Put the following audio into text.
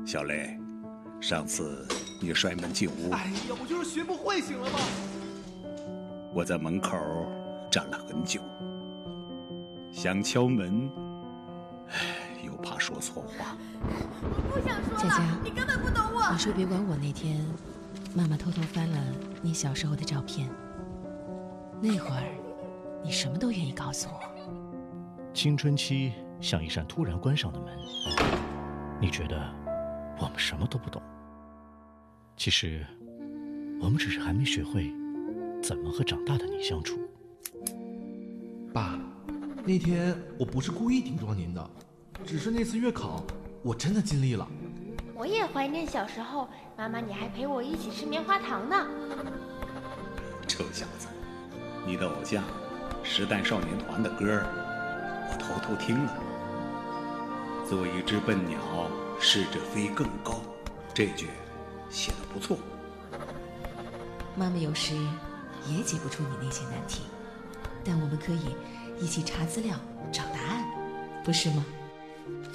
小雷，上次你摔门进屋， 哎呀，我就是学不会，行了吗？ 我在门口站了很久，想敲门，又怕说错话。 我不想说了， 佳佳， 你根本不懂我。 你说别管我那天，妈妈偷偷翻了你小时候的照片，那会儿你什么都愿意告诉我。 青春期像一扇突然关上的门，你觉得我们什么都不懂，其实我们只是还没学会怎么和长大的你相处。 爸，那天我不是故意顶撞您的，只是那次月考我真的尽力了。 我也怀念小时候，妈妈你还陪我一起吃棉花糖呢。 臭小子，你的偶像时代少年团的歌我偷偷听了。做一只笨鸟，试着飞更高，这句写得不错。 妈妈有时也解不出你那些难题，但我们可以一起查资料找答案，不是吗？